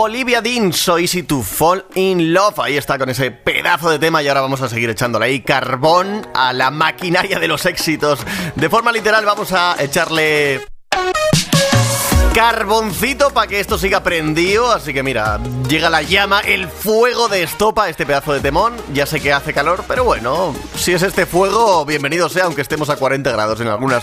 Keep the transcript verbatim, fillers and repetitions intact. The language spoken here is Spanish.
Olivia Dean, So Easy to Fall in Love. Ahí está con ese pedazo de tema y ahora vamos a seguir echándole ahí carbón a la maquinaria de los éxitos. De forma literal vamos a echarle carboncito para que esto siga prendido. Así que mira, llega la llama, el fuego de estopa, este pedazo de temón. Ya sé que hace calor, pero bueno, si es este fuego, bienvenido sea, aunque estemos a cuarenta grados en algunas